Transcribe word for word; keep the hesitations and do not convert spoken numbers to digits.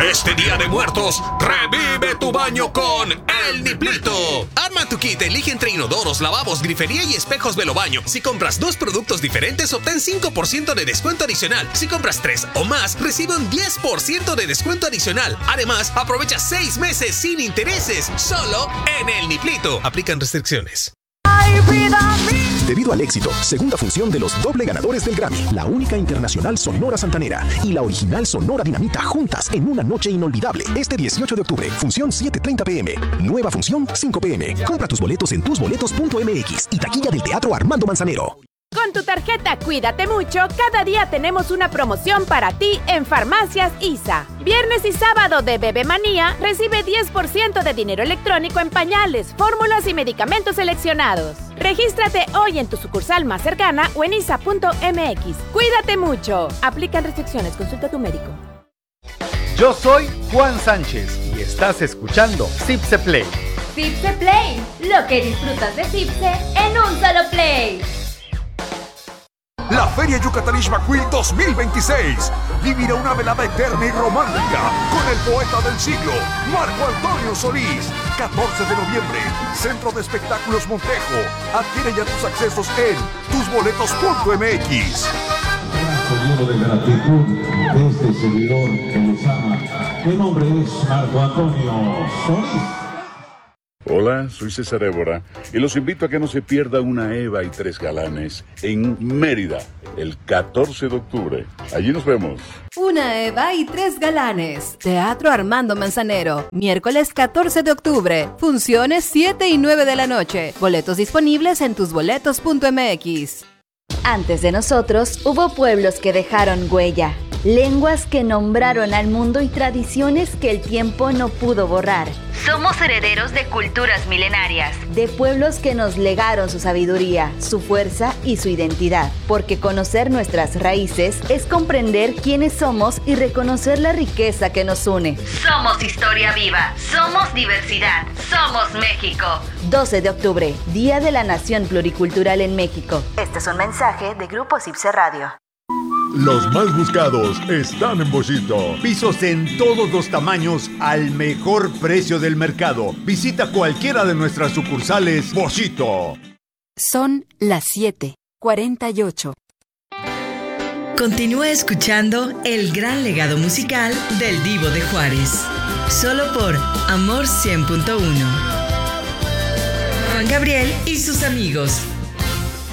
Este Día de Muertos, revive tu baño con El Niplito. Arma tu kit, elige entre inodoros, lavabos, grifería y espejos Velobaño. Si compras dos productos diferentes, obtén cinco por ciento de descuento adicional. Si compras tres o más, recibe un diez por ciento de descuento adicional. Además, aprovecha seis meses sin intereses, solo en El Niplito. Aplican restricciones. Debido al éxito, segunda función de los doble ganadores del Grammy, la única internacional Sonora Santanera y la original Sonora Dinamita juntas en una noche inolvidable. Este dieciocho de octubre, función siete treinta p m, nueva función cinco p m. Compra tus boletos en tus boletos punto m x y taquilla del Teatro Armando Manzanero. Con tu tarjeta Cuídate Mucho, cada día tenemos una promoción para ti en Farmacias I S A. Viernes y sábado de Bebe Manía, recibe diez por ciento de dinero electrónico en pañales, fórmulas y medicamentos seleccionados. Regístrate hoy en tu sucursal más cercana o en I S A punto m x. Cuídate mucho. Aplican restricciones. Consulta a tu médico. Yo soy Juan Sánchez y estás escuchando Cipse Play. Cipse Play, lo que disfrutas de Cipse en un solo play. La Feria Yucatán Ixmaquil dos mil veintiséis vivirá una velada eterna y romántica con el poeta del siglo, Marco Antonio Solís. catorce de noviembre, Centro de Espectáculos Montejo. Adquiere ya tus accesos en tus boletos punto m x. Lleno de gratitud de este servidor que los ama. Mi nombre es Marco Antonio Solís. Hola, soy César Évora y los invito a que no se pierda una Eva y tres galanes en Mérida el catorce de octubre. Allí nos vemos. Una Eva y tres galanes. Teatro Armando Manzanero. Miércoles catorce de octubre. Funciones siete y nueve de la noche. Boletos disponibles en tus boletos punto m x. Antes de nosotros, hubo pueblos que dejaron huella, lenguas que nombraron al mundo y tradiciones que el tiempo no pudo borrar. Somos herederos de culturas milenarias, de pueblos que nos legaron su sabiduría, su fuerza y su identidad. Porque conocer nuestras raíces es comprender quiénes somos y reconocer la riqueza que nos une. Somos historia viva, somos diversidad, somos México. doce de octubre, Día de la Nación Pluricultural en México. Este es un mensaje de Grupo Cipse Radio. Los más buscados están en Boschito. Pisos en todos los tamaños al mejor precio del mercado. Visita cualquiera de nuestras sucursales Boschito. Son las siete cuarenta y ocho. Continúa escuchando el gran legado musical del Divo de Juárez. Solo por Amor cien punto uno. Juan Gabriel y sus amigos.